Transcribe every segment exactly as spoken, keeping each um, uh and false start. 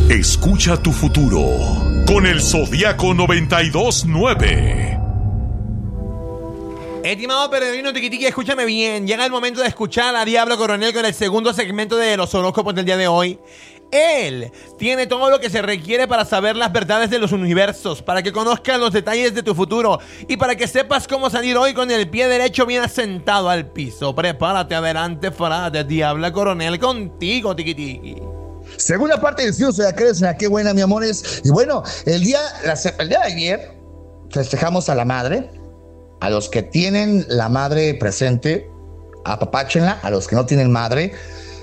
Escucha tu futuro con el Zodiaco noventa y dos nueve. Estimado peregrino tiquitiqui, escúchame bien. Llega el momento de escuchar a Diablo Coronel con el segundo segmento de los horóscopos del día de hoy. Él tiene todo lo que se requiere para saber las verdades de los universos, para que conozcas los detalles de tu futuro y para que sepas cómo salir hoy con el pie derecho bien asentado al piso. Prepárate, adelante, frate. Diablo Coronel contigo, tiquitiqui. Segunda parte del Ciro Zodiacales, qué buena, mi amores. Y bueno, el día, la, el día de ayer festejamos a la madre. A los que tienen la madre presente, apapáchenla. A los que no tienen madre,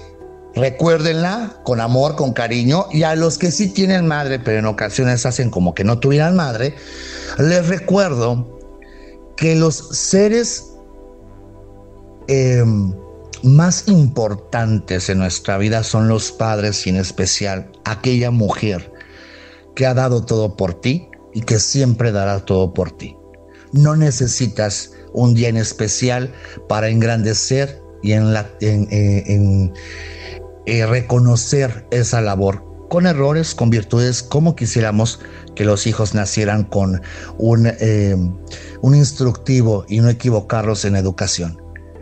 recuérdenla con amor, con cariño. Y a los que sí tienen madre, pero en ocasiones hacen como que no tuvieran madre, les recuerdo que los seres eh, más importantes en nuestra vida son los padres, y en especial aquella mujer que ha dado todo por ti y que siempre dará todo por ti. No necesitas un día en especial para engrandecer y en, la, en, en, en eh, reconocer esa labor, con errores, con virtudes, como quisiéramos que los hijos nacieran con un, eh, un instructivo y no equivocarlos en educación.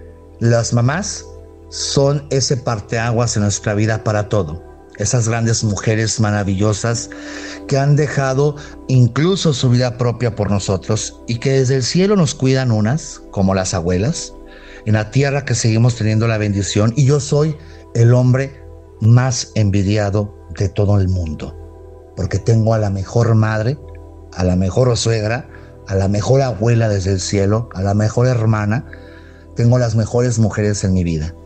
Las mamás son ese parteaguas en nuestra vida para todo. Esas grandes mujeres maravillosas que han dejado incluso su vida propia por nosotros y que desde el cielo nos cuidan, unas como las abuelas, en la tierra que seguimos teniendo la bendición. Y yo soy el hombre más envidiado de todo el mundo, porque tengo a la mejor madre, a la mejor suegra, a la mejor abuela desde el cielo, a la mejor hermana. Tengo las mejores mujeres en mi vida.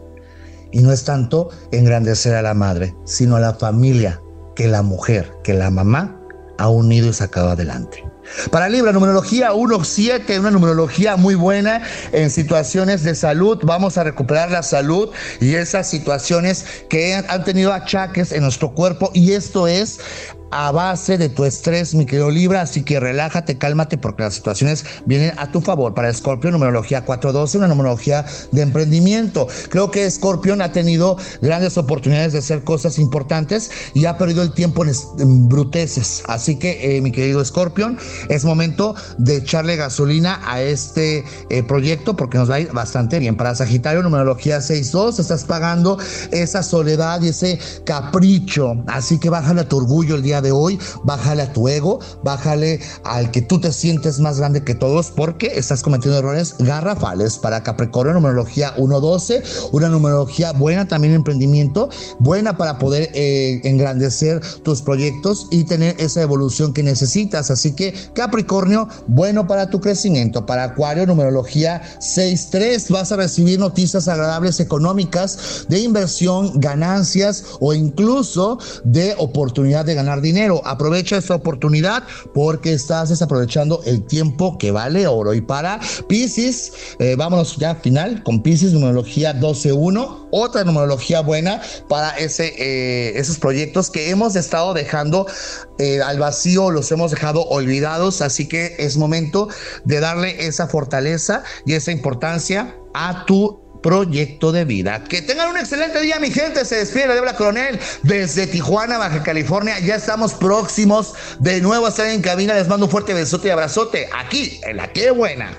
Y no es tanto engrandecer a la madre, sino a la familia que la mujer, que la mamá ha unido y sacado adelante. Para Libra, numerología uno siete, una numerología muy buena en situaciones de salud. Vamos a recuperar la salud y esas situaciones que han tenido achaques en nuestro cuerpo, y esto es a base de tu estrés, mi querido Libra, así que relájate, cálmate, porque las situaciones vienen a tu favor. Para Escorpio, numerología cuatro doce, una numerología de emprendimiento. Creo que Escorpio ha tenido grandes oportunidades de hacer cosas importantes y ha perdido el tiempo en, en bruteces, así que eh, mi querido Escorpio, es momento de echarle gasolina a este eh, proyecto, porque nos va a ir bastante bien. Para Sagitario, numerología seis dos, estás pagando esa soledad y ese capricho, así que bájale a tu orgullo el día de hoy, bájale a tu ego, bájale al que tú te sientes más grande que todos, porque estás cometiendo errores garrafales. Para Capricornio, numerología uno doce, una numerología buena también en emprendimiento, buena para poder eh, engrandecer tus proyectos y tener esa evolución que necesitas, así que Capricornio, bueno para tu crecimiento. Para Acuario, numerología seis tres, vas a recibir noticias agradables económicas de inversión, ganancias o incluso de oportunidad de ganar dinero. Dinero. Aprovecha esta oportunidad porque estás desaprovechando el tiempo que vale oro. Y para Piscis, eh, vámonos ya final con Piscis, numerología doce uno, otra numerología buena para ese, eh, esos proyectos que hemos estado dejando eh, al vacío, los hemos dejado olvidados, así que es momento de darle esa fortaleza y esa importancia a tu proyecto de vida. Que tengan un excelente día, mi gente. Se despide la Diabla Coronel desde Tijuana, Baja California. Ya estamos próximos de nuevo a estar en cabina. Les mando un fuerte besote y abrazote aquí en La Qué Buena.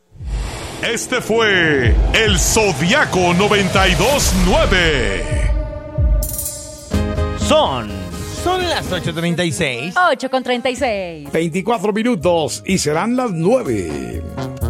Este fue el Zodiaco noventa y dos nueve. Son Son las ocho treinta y seis. ocho con treinta y seis. veinticuatro minutos y serán las nueve.